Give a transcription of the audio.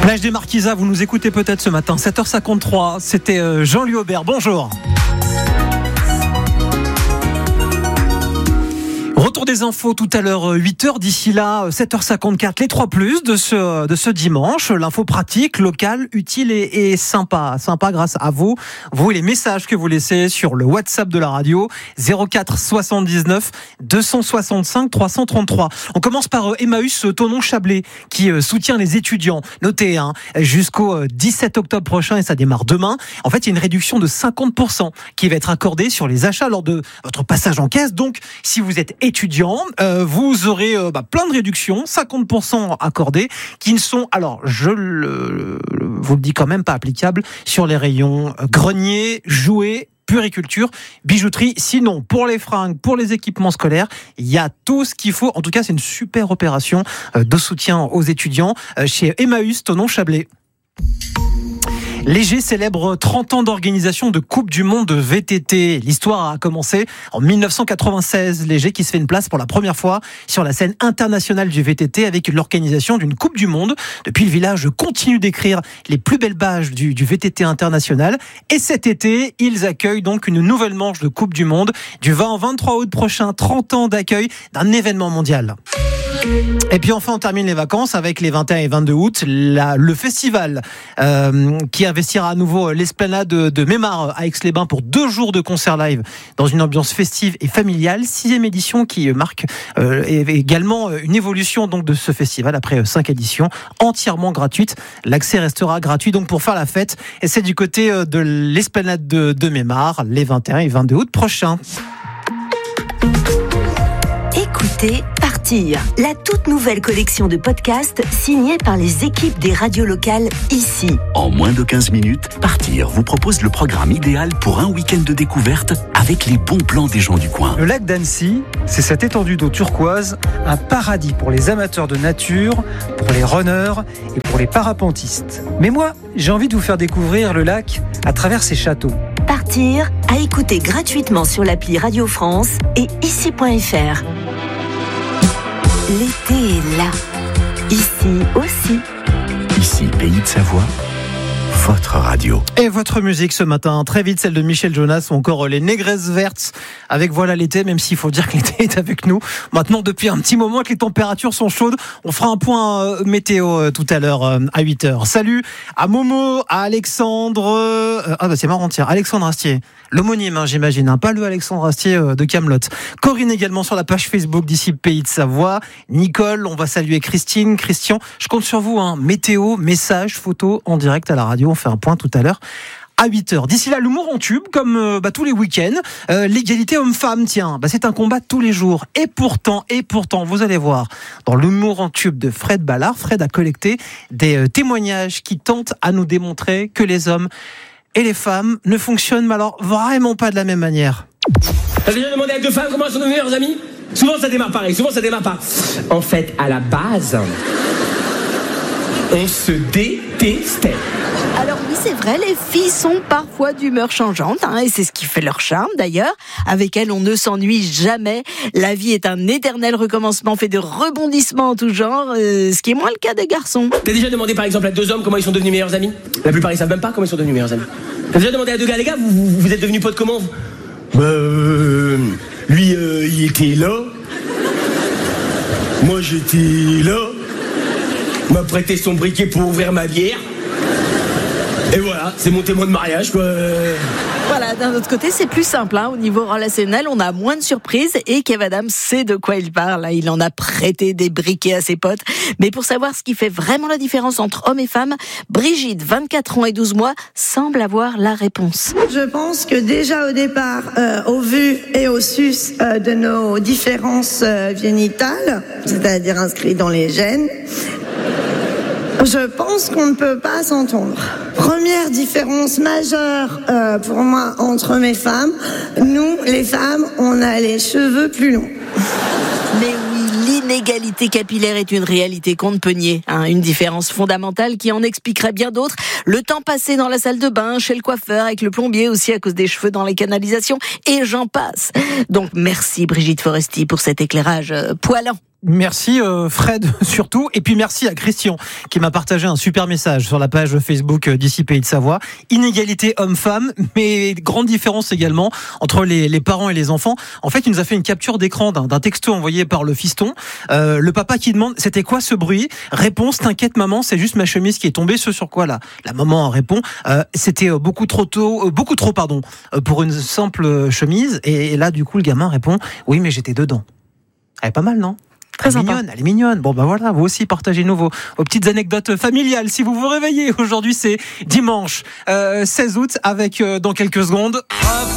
Plage des Marquisas, vous nous écoutez peut-être ce matin, 7h53, c'était Jean-Louis Aubert, bonjour. Retour des infos tout à l'heure, 8h, d'ici là, 7h54, les 3+, de ce dimanche. L'info pratique, locale, utile et sympa. Sympa grâce à vous et les messages que vous laissez sur le WhatsApp de la radio, 04 79 265 333. On commence par Emmaüs Thonon-Chablais, qui soutient les étudiants. Notez, jusqu'au 17 octobre prochain, et ça démarre demain. En fait, il y a une réduction de 50% qui va être accordée sur les achats lors de votre passage en caisse. Donc, si vous êtes étudiant, vous aurez plein de réductions, 50% accordées, qui ne sont, alors je vous le dis quand même, pas applicables sur les rayons grenier, jouets, puriculture, bijouterie. Sinon, pour les fringues, pour les équipements scolaires, il y a tout ce qu'il faut. En tout cas, c'est une super opération de soutien aux étudiants chez Emmaüs Thonon-Chablais. Léger célèbre 30 ans d'organisation de Coupe du Monde de VTT. L'histoire a commencé en 1996. Léger qui se fait une place pour la première fois sur la scène internationale du VTT avec l'organisation d'une Coupe du Monde. Depuis, le village continue d'écrire les plus belles pages du VTT international. Et cet été, ils accueillent donc une nouvelle manche de Coupe du Monde du 20 au 23 août prochain. 30 ans d'accueil d'un événement mondial. Et puis enfin, on termine les vacances avec les 21 et 22 août, le festival qui investira à nouveau l'esplanade de Mémar à Aix-les-Bains pour 2 jours de concert live dans une ambiance festive et familiale. 6e édition qui marque également une évolution donc de ce festival après 5 éditions entièrement gratuites. L'accès restera gratuit donc pour faire la fête, et c'est du côté de l'esplanade de Mémar les 21 et 22 août prochains. Écoutez Partir, la toute nouvelle collection de podcasts signée par les équipes des radios locales ici. En moins de 15 minutes, Partir vous propose le programme idéal pour un week-end de découverte avec les bons plans des gens du coin. Le lac d'Annecy, c'est cette étendue d'eau turquoise, un paradis pour les amateurs de nature, pour les runners et pour les parapentistes. Mais moi, j'ai envie de vous faire découvrir le lac à travers ses châteaux. Partir, à écouter gratuitement sur l'appli Radio France et ici.fr. L'été est là. Ici aussi. Ici, Pays de Savoie, votre radio. Et votre musique ce matin, très vite celle de Michel Jonas ou encore les Négresses Vertes avec Voilà l'été, même s'il faut dire que l'été est avec nous. Maintenant, depuis un petit moment que les températures sont chaudes, on fera un point météo tout à l'heure à 8h. Salut à Momo, à Alexandre, c'est marrant, tiens, Alexandre Astier, l'homonyme j'imagine, pas le Alexandre Astier de Kaamelott. Corinne également sur la page Facebook d'ici Pays de Savoie. Nicole, on va saluer Christine, Christian, je compte sur vous, météo, message, photo en direct à la radio. On fait un point tout à l'heure à 8h. D'ici là, l'humour en tube, comme tous les week-ends. L'égalité homme-femme, c'est un combat tous les jours. Et pourtant, vous allez voir, dans l'humour en tube de Fred Ballard, Fred a collecté des témoignages qui tentent à nous démontrer que les hommes et les femmes ne fonctionnent, mais alors vraiment pas de la même manière. T'as déjà demandé à 2 femmes comment elles sont devenues meilleures amies ? Souvent ça démarre pareil, souvent ça démarre pas. En fait, à la base, on se détestait. Alors oui, c'est vrai, les filles sont parfois d'humeur changeante, et c'est ce qui fait leur charme d'ailleurs. Avec elles, on ne s'ennuie jamais. La vie est un éternel recommencement fait de rebondissements en tout genre, ce qui est moins le cas des garçons. T'as déjà demandé par exemple à 2 hommes comment ils sont devenus meilleurs amis ? La plupart ils savent même pas comment ils sont devenus meilleurs amis. T'as déjà demandé à 2 gars, les gars, vous êtes devenus potes comment ? Lui il était là. Moi j'étais là. M'a prêté son briquet pour ouvrir ma bière. Et voilà, c'est mon témoin de mariage, quoi. Voilà, d'un autre côté, c'est plus simple. Au niveau relationnel, on a moins de surprises et Kev Adams sait de quoi il parle. Il en a prêté des briquets à ses potes. Mais pour savoir ce qui fait vraiment la différence entre hommes et femmes, Brigitte, 24 ans et 12 mois, semble avoir la réponse. Je pense que déjà au départ, au vu et au sus de nos différences génitales, c'est-à-dire inscrites dans les gènes, je pense qu'on ne peut pas s'entendre. Première différence majeure pour moi entre hommes et femmes, nous, les femmes, on a les cheveux plus longs. Mais oui, l'inégalité capillaire est une réalité qu'on ne peut nier. Une différence fondamentale qui en expliquerait bien d'autres. Le temps passé dans la salle de bain, chez le coiffeur, avec le plombier aussi à cause des cheveux dans les canalisations, et j'en passe. Donc merci Brigitte Foresti pour cet éclairage poilant. Merci Fred surtout, et puis merci à Christian qui m'a partagé un super message sur la page Facebook d'ici Pays de Savoie. Inégalité homme-femme, mais grande différence également entre les parents et les enfants. En fait, il nous a fait une capture d'écran d'un texto envoyé par le fiston. Le papa qui demande c'était quoi ce bruit ? Réponse, t'inquiète maman, c'est juste ma chemise qui est tombée. Ce sur quoi la maman répond c'était beaucoup trop pour une simple chemise. Et là du coup le gamin répond oui mais j'étais dedans. Elle est pas mal, non ? Elle est mignonne. Bon, bah voilà, vous aussi partagez-nous vos petites anecdotes familiales. Si vous vous réveillez, aujourd'hui c'est dimanche 16 août avec dans quelques secondes...